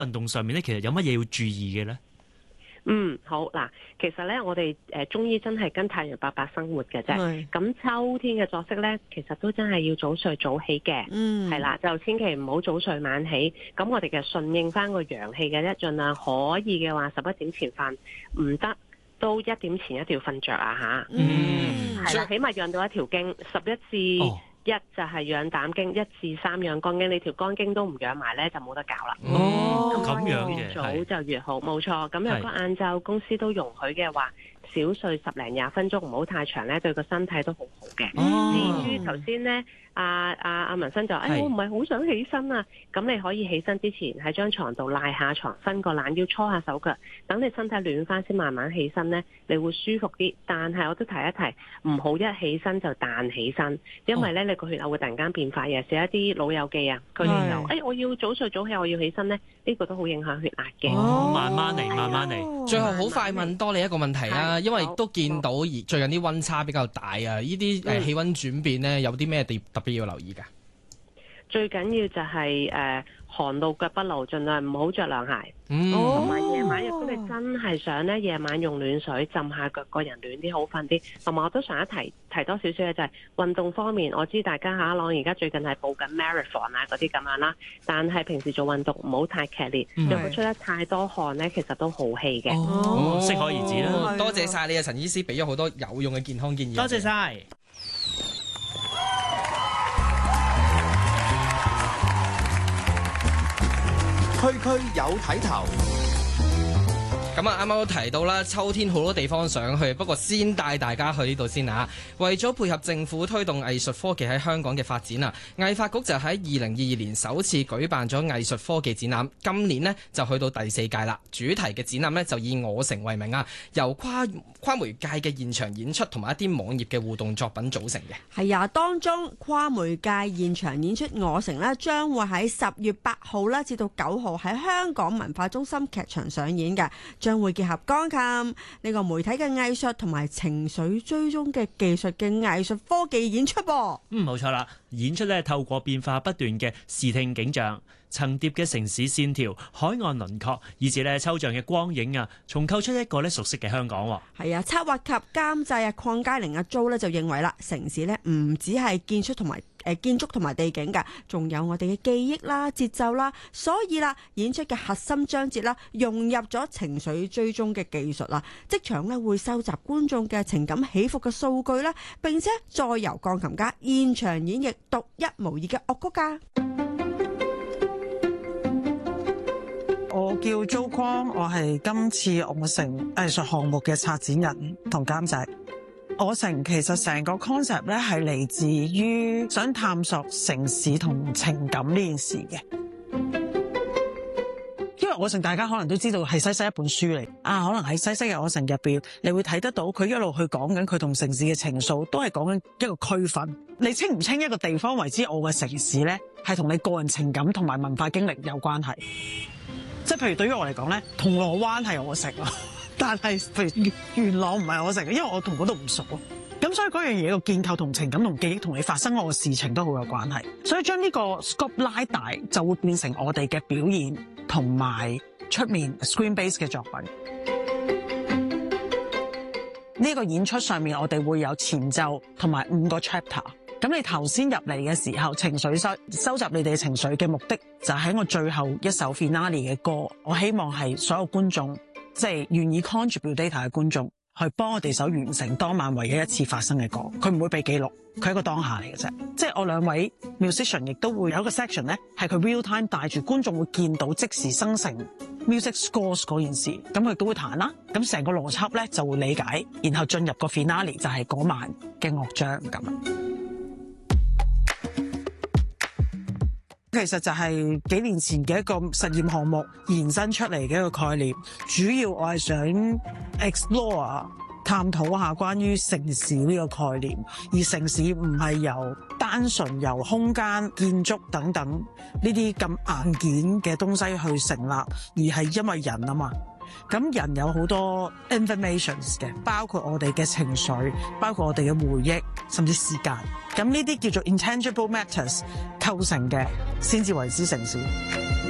運動上面咧，其實有乜嘢要注意嘅咧？ 好嗱，其實咧我哋中醫真係跟太陽伯伯生活嘅啫。咁秋天嘅作息咧，其實都真係要早睡早起嘅。係啦，就千祈唔好早睡晚起。咁我哋嘅順應翻個陽氣嘅啫，盡量可以嘅話11點前瞓，唔得都1點前一定要瞓着啊吓。係啦，起碼養到一條經，11至1就係養膽經，1至3養肝經，你條肝經都唔養埋咧，就冇得搞啦。 咁樣嘅， 越早就越好，冇錯。咁如果晏晝公司都容許嘅話，少睡10零20分鐘，唔好太長咧，對個身體都好好嘅。至於頭先咧，阿文生就我唔係好想起身啊。咁你可以起身之前喺張床度賴下床，伸個懶腰，搓下手腳，等你身體暖翻先，慢慢起身咧，你會舒服啲。但係我都提一提，唔好一起身就彈起身，因為咧你個血壓會突然間變快嘅。寫一啲老友記啊，佢哋就我要早睡早起，我要起身咧，呢個都好影響血壓嘅。 慢慢嚟，慢慢嚟。 最後好快問多你一個問題啦，因為都見到最近啲溫差比較大啊，呢啲氣溫轉變咧，有啲咩特別要留意㗎？ 最緊要就係寒露腳不露，盡量唔好着涼鞋。同埋夜晚，如果你真係想咧，夜晚用暖水浸下腳，個人暖啲，好瞓啲。同埋我都想提多少少嘅就係運動方面，我知大家下朗而家最近係報緊 marathon 啊嗰啲咁樣啦，但係平時做運動唔好太劇烈，如果出得太多汗咧，其實都好氣嘅。 適可而止啦。 多謝晒你啊，陳醫師俾咗好多有用嘅健康建議。 多謝晒。 區區有睇頭。 咁啊，啱啱都提到啦，秋天好多地方想去，不過先帶大家去呢度先啊。為咗配合政府推動藝術科技喺香港嘅發展啊，藝發局就喺2022年首次舉辦咗藝術科技展覽，今年呢，就去到第4屆啦。主題嘅展覽呢，就以我城為名啊，由跨媒介嘅現場演出同埋一啲網頁嘅互動作品組成嘅。 係啊，當中跨媒介現場演出我城呢，將會喺10月8號啦至到9號喺香港文化中心劇場上演嘅。將會結合鋼琴呢個媒體嘅藝術同埋情緒追蹤嘅技術嘅藝術科技演出噃。 冇錯啦，演出咧透過變化不斷嘅視聽景象、層疊嘅城市線條、海岸輪廓，以至咧抽象嘅光影啊，重構出一個咧熟悉嘅香港。 係啊，策劃及監製啊，鄺佳玲阿 Jo 咧就認為啦，城市咧唔只係建築同埋地景㗎，仲有我哋嘅記憶啦、節奏啦，所以啦，演出嘅核心章節啦，融入咗情緒追蹤嘅技術啦，即場咧會收集觀眾嘅情感起伏嘅數據啦，並且再由鋼琴家現場演繹獨一無二嘅樂曲㗎。 我叫Jo Kwong，我係今次我城藝術項目嘅策展人同監製。我城其實成個 concept 咧係嚟自於想探索城市同情感呢件事嘅。因為我城大家可能都知道係西西一本書嚟啊，可能喺西西嘅我城入邊，你會睇得到佢一路去講緊佢同城市嘅情愫，都係講緊一個區分。你稱唔稱一個地方為之我嘅城市咧，係同你個人情感同埋文化經歷有關係。即係譬如對於我嚟講咧，銅鑼灣係我城咯。但係，譬如元朗唔係我城，因為我同嗰度唔熟咯。咁所以嗰樣嘢個建構同情感同記憶同你發生過嘅事情都好有關係。所以將呢個 scope 拉大，就會變成我哋嘅表演同埋出面 screen base 嘅作品。呢個演出上面，我哋會有前奏同埋5個 chapter。咁你頭先入嚟嘅時候，情緒收集你哋情緒嘅目的，就喺我最後一首 finale 嘅歌。我希望係所有觀眾，即係願意 contribute data 嘅觀眾，去幫我哋手完成當晚唯一一次發生嘅歌。佢唔會被記錄，佢係一個當下嚟嘅啫。即係我2位 musician 亦都會有一個 section 咧，係佢 real time 帶住觀眾會見到即時生成 music scores 嗰件事。咁佢都會彈啦。咁成個邏輯咧就會理解，然後進入個 finale 就係嗰晚嘅樂章咁。其實就係幾年前嘅一個實驗項目延伸出嚟嘅一個概念，主要我係想 explore 探討下關於城市呢個概念，而城市唔係單純由空間、建築等等呢啲咁硬件嘅東西去成立，而係因為人啊嘛。咁人有好多 informations 嘅，包括我哋嘅情緒，包括我哋嘅回憶，甚至時間。咁呢啲叫做 intangible matters 構成嘅，先至為之城市。